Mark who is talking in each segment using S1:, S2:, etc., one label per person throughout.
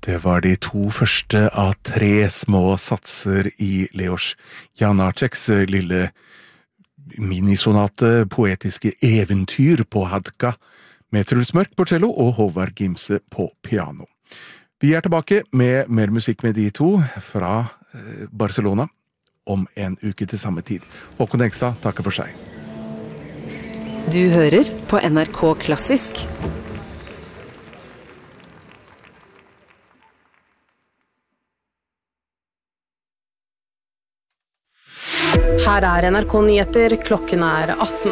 S1: Det var de to første av 3 små satser i Leos Janáčeks lille minisonate poetiske eventyr på Hadka, med Truls Mørk på cello og Håvard Gimse på piano. Vi tilbake med mer musikk med de to fra Barcelona om en uke til samme tid. Håkon Engstad takker for seg.
S2: Du hører på NRK Klassisk. Her NRK Nyheter, klokken 18.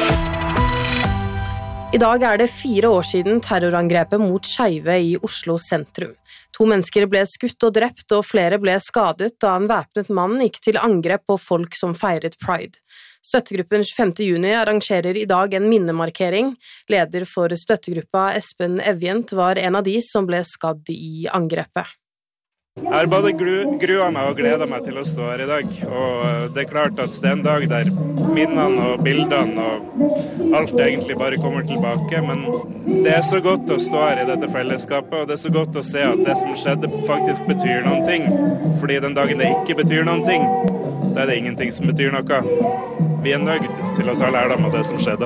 S2: I dag det 4 år siden terrorangrepet mot skeive i Oslo sentrum. 2 mennesker ble skutt og drept, og flere ble skadet da en væpnet mann gikk til angrep på folk som feiret Pride. Støttegruppen 25. juni arrangerer i dag en minnemarkering. Leder for støttegruppa Espen Evjent var en av de som ble skadd i angrepet.
S3: Jeg har både grua meg og gleda meg til å stå her i dag, og det klart at det en dag der minnene og bildene og alt egentlig bare kommer tilbake, men det så godt å stå her i dette fellesskapet, og det så godt å se at det som skjedde faktisk betyr noen ting, fordi den dagen det ikke betyr noen ting, da det ingenting som betyr noe. Vi nødt til å ta lærdom av det som skjedde.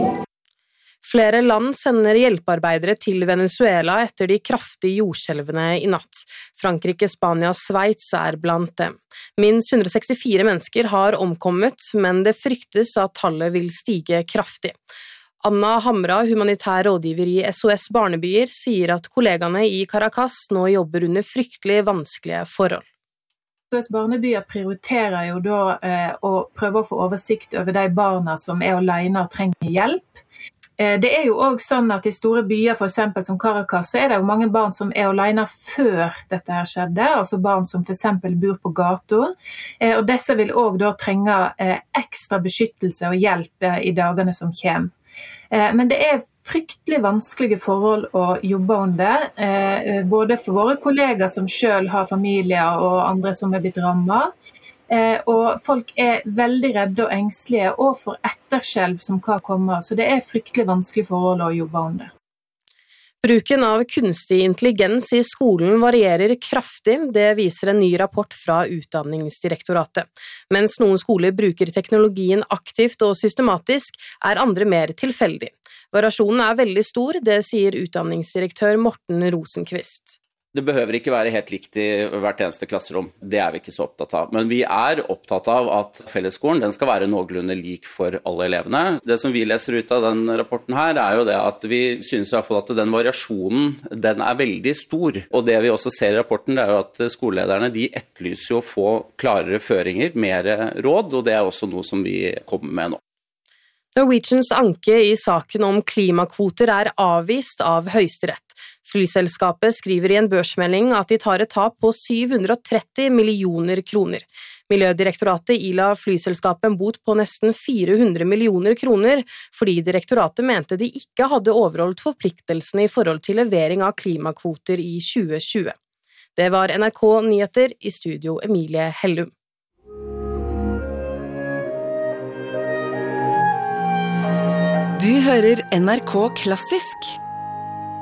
S2: Flere land sender hjelpearbeidere til Venezuela etter de kraftige jordskjelvene i natt. Frankrike, Spania og Sveits blant dem. Minst 164 mennesker har omkommet, men det fryktes at tallet vil stige kraftig. Anna Hamra, humanitær rådgiver i SOS Barnebyer, sier at kollegaene i Caracas nå jobber under fryktelig vanskelige forhold.
S4: SOS Barnebyer prioriterer jo da å prøve å få oversikt over de barna som alene og trenger hjelp. Det jo også sånn at i store byer, for eksempel som Caracas, så det jo mange barn som alene før dette her skjedde, altså barn som for eksempel bor på gaten, og disse vil også da trenge ekstra beskyttelse og hjelp i dagene som kommer. Men det fryktelig vanskelige forhold å jobbe under, både for våre kolleger som selv har familier og andre som blitt rammet, og folk veldig redde og engstelige, og for etterskjelv som kan komme, så det fryktelig vanskelig forhold å jobbe under.
S2: Bruken av kunstig intelligens i skolen varierer kraftig, det viser en ny rapport fra Utdanningsdirektoratet. Mens noen skoler bruker teknologien aktivt og systematisk, andre mer tilfeldig. Variasjonen veldig stor, det sier utdanningsdirektør Morten Rosenqvist.
S5: Det behøver ikke være helt likt i hvert eneste klasserom, det vi ikke så opptatt av. Men vi opptatt av at fellesskolen den skal være noenlunde lik for alle elevene. Det som vi leser ut av den rapporten her jo det at vi synes i hvert fall at den variasjonen den veldig stor. Og det vi også ser i rapporten det jo at skolelederne de etterlyser jo å få klarere føringer, mer råd, og det også noe som vi kommer med nå.
S2: Norwegians anke i saken om klimakvoter avvist av Høyesterett. Flyselskapet skriver i en børsmelding at de tar et tap på 730 millioner kroner. Miljødirektoratet ila flyselskapet en bot på nesten 400 millioner kroner, fordi direktoratet mente de ikke hadde overholdt forpliktelsene i forhold til levering av klimakvoter i 2020. Det var NRK Nyheter, i studio Emilie Hellum.
S6: Du hører NRK Klassisk.